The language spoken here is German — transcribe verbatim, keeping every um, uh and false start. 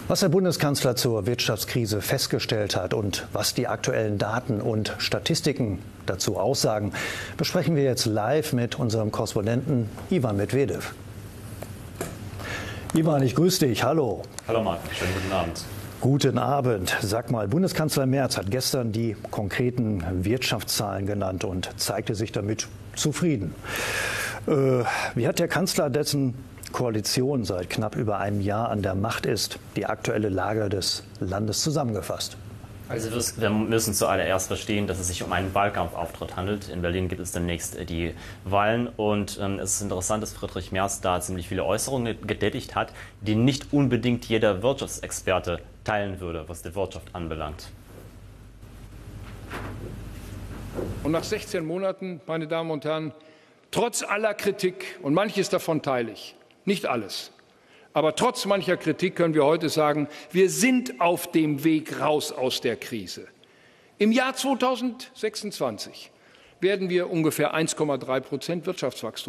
Was der Bundeskanzler zur Wirtschaftskrise festgestellt hat und was die aktuellen Daten und Statistiken dazu aussagen, besprechen wir jetzt live mit unserem Korrespondenten Ivan Medvedev. Ivan, ich grüße dich. Hallo. Hallo Marc, schönen guten Abend. Guten Abend. Sag mal, Bundeskanzler Merz hat gestern die konkreten Wirtschaftszahlen genannt und zeigte sich damit zufrieden. Äh, wie hat der Kanzler, dessen Koalition seit knapp über einem Jahr an der Macht ist, die aktuelle Lage des Landes zusammengefasst? Also wir müssen zuallererst verstehen, dass es sich um einen Wahlkampfauftritt handelt. In Berlin gibt es demnächst die Wahlen und ähm, es ist interessant, dass Friedrich Merz da ziemlich viele Äußerungen getätigt hat, die nicht unbedingt jeder Wirtschaftsexperte teilen würde, was die Wirtschaft anbelangt. Und nach sechzehn Monaten, meine Damen und Herren, trotz aller Kritik, und manches davon teile ich, nicht alles, aber trotz mancher Kritik können wir heute sagen, wir sind auf dem Weg raus aus der Krise. Im Jahr zweitausendsechsundzwanzig werden wir ungefähr eins Komma drei Prozent Wirtschaftswachstum